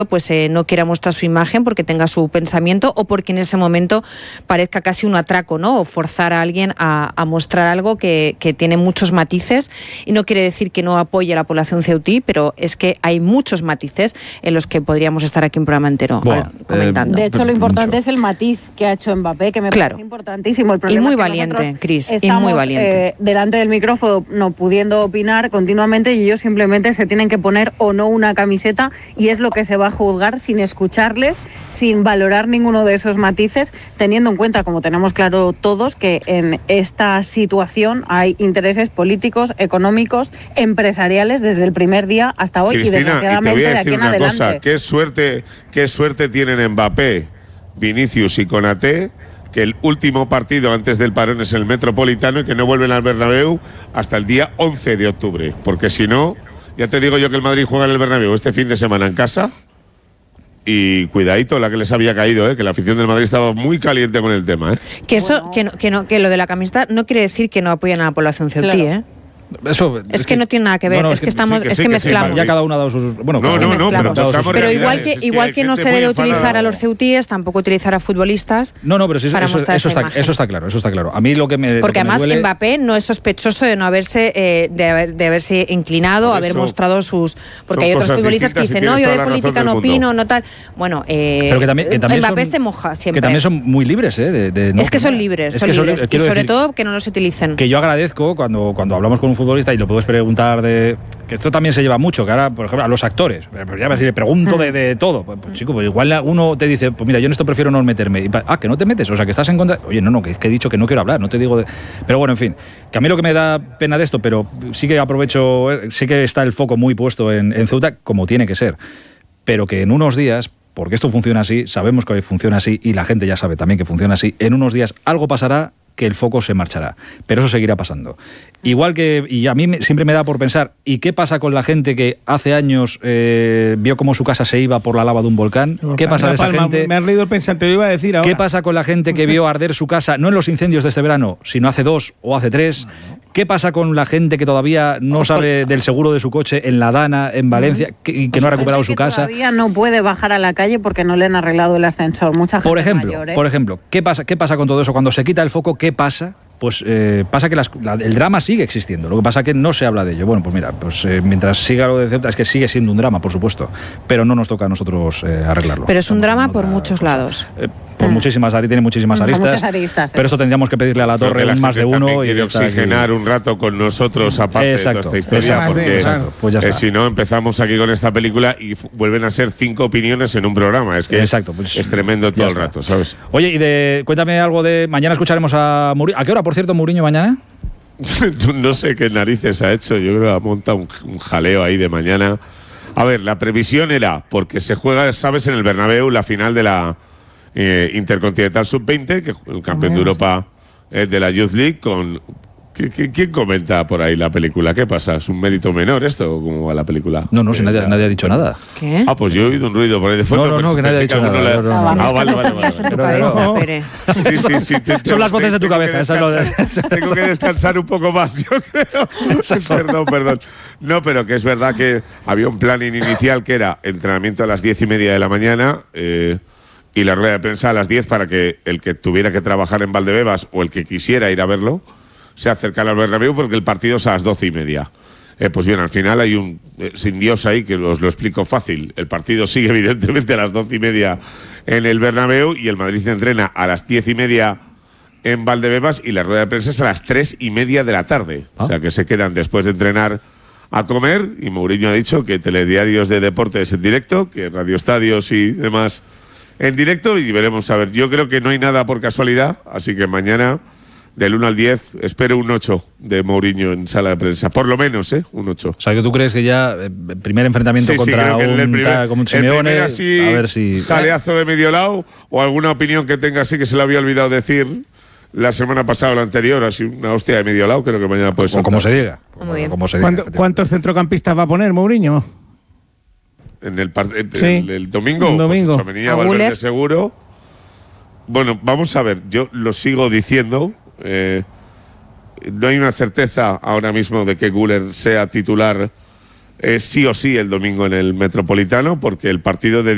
pues no quiera mostrar su imagen porque tenga su pensamiento o porque en ese momento parezca casi un atraco, ¿no? O forzar a alguien a mostrar algo que tiene muchos matices, y no quiere decir que no apoye a la población ceutí, pero es que hay muchos matices en los que podríamos estar aquí un programa entero comentando. De hecho, lo importante es el matiz que ha hecho Mbappé, que me parece importantísimo. El problema y muy es que valiente, Cris, estamos, y muy valiente. Delante del micrófono no pudiendo opinar continuamente, y ellos simplemente se tienen que poner o no una camiseta, y es lo que se va a juzgar sin escucharles, sin valorar ninguno de esos matices, teniendo en cuenta, como tenemos claro todos, que en esta situación hay intereses políticos, económicos, empresariales desde el primer día hasta hoy. Cristina, y desgraciadamente de aquí en adelante. Cosa, qué suerte tienen Mbappé, Vinicius y Konaté, que el último partido antes del parón es el Metropolitano y que no vuelven al Bernabéu hasta el día 11 de octubre, porque si no, ya te digo yo que el Madrid juega en el Bernabéu este fin de semana en casa. Y cuidadito la que les había caído, que la afición del Madrid estaba muy caliente con el tema. Que eso, que lo de la camiseta no quiere decir que no apoyen a la población ceutí, claro. Eso, es que no tiene nada que ver, es que estamos, es que mezclamos. Ya cada uno ha dado sus... Bueno, pero igual que no se debe utilizar a los ceutíes, tampoco utilizar a futbolistas. No, pero sí, eso está claro. A mí lo que me... Porque además duele... Mbappé no es sospechoso de no haberse de haberse inclinado, haber mostrado sus... Porque hay otros futbolistas que dicen, no, yo de política no opino, no tal... Bueno, pero que también Mbappé se moja siempre. Que también son muy libres, es que son libres, y sobre todo que no los utilicen. Que yo agradezco cuando hablamos con un futbolista y lo puedes preguntar de... Que esto también se lleva mucho, que ahora, por ejemplo, a los actores, ya vas a decir, pregunto de todo. Pues, chico, pues igual uno te dice, pues mira, yo en esto prefiero no meterme. Que no te metes, o sea, que estás en contra... Oye, no, que es que he dicho que no quiero hablar, no te digo... Pero bueno, en fin, que a mí lo que me da pena de esto, pero sí que aprovecho, sí que está el foco muy puesto en Ceuta, como tiene que ser. Pero que en unos días, porque esto funciona así, sabemos que funciona así y la gente ya sabe también que funciona así, en unos días algo pasará que el foco se marchará, pero eso seguirá pasando. Igual que, y a mí siempre me da por pensar, ¿y qué pasa con la gente que hace años vio cómo su casa se iba por la lava de un volcán? ¿Qué pasa de esa gente? Me has leído el pensamiento, lo iba a decir ahora. ¿Qué pasa con la gente que vio arder su casa, no en los incendios de este verano, sino hace 2 o hace 3? ¿Qué pasa con la gente que todavía no sabe del seguro de su coche en La Dana, en Valencia, y que no ha recuperado su casa? Todavía no puede bajar a la calle porque no le han arreglado el ascensor. Mucha gente por ejemplo, ¿qué pasa con todo eso? Cuando se quita el foco, ¿qué pasa? Pues pasa que el drama sigue existiendo, lo que pasa que no se habla de ello. Bueno, pues mira, mientras siga lo de Ceuta, es que sigue siendo un drama, por supuesto, pero no nos toca a nosotros arreglarlo. Pero es un drama por muchos lados. Por muchísimas aristas, tiene muchísimas aristas, pero esto tendríamos que pedirle a la torre un más de uno. Y oxigenar un rato con nosotros aparte de toda esta historia, porque si no empezamos aquí con esta película y vuelven a ser 5 opiniones en un programa. Es que es tremendo todo el rato, ¿sabes? Oye, cuéntame algo de... Mañana escucharemos a Mourinho. ¿A qué hora, por cierto, Mourinho mañana? No sé qué narices ha hecho. Yo creo que ha montado un jaleo ahí de mañana. A ver, la previsión era, porque se juega, sabes, en el Bernabéu la final de la Intercontinental Sub-20, que el campeón de Europa de la Youth League, con... ¿Quién comenta por ahí la película? ¿Qué pasa? ¿Es un mérito menor esto? ¿Cómo va la película? No, si nadie ha dicho nada. ¿Qué? Pues yo he oído un ruido por ahí de fondo. No, que nadie ha dicho nada. Vale. Sí. Son las voces de tu cabeza. Tengo que descansar un poco más, yo creo. Perdón. No, pero que es verdad que había un planning inicial que era entrenamiento a las 10:30 de la mañana y la rueda de prensa a las 10 para que el que tuviera que trabajar en Valdebebas o el que quisiera ir a verlo se acercara al Bernabéu, porque el partido es a las 12:30. Pues bien, al final hay un sin Dios ahí que os lo explico fácil. El partido sigue evidentemente a las 12:30 en el Bernabéu y el Madrid entrena a las 10:30 en Valdebebas y la rueda de prensa es a las 3:30 de la tarde. O sea que se quedan después de entrenar a comer y Mourinho ha dicho que telediarios de deportes en directo, que radioestadios y demás en directo y veremos a ver. Yo creo que no hay nada por casualidad, así que mañana del 1 al 10 espero un 8 de Mourinho en sala de prensa, por lo menos, un 8. O sea, que tú crees que ya primer enfrentamiento contra un Simeone, a ver si jaleazo de medio lado o alguna opinión que tenga así que se le había olvidado decir la semana pasada o la anterior, así una hostia de medio lado, creo que mañana puede ser. O como se diga. Muy bien. ¿Cuántos centrocampistas va a poner Mourinho? En el domingo. Un domingo. Pues venía Valverde seguro. Bueno, vamos a ver, yo lo sigo diciendo. No hay una certeza ahora mismo de que Güler sea titular sí o sí el domingo en el Metropolitano, porque el partido de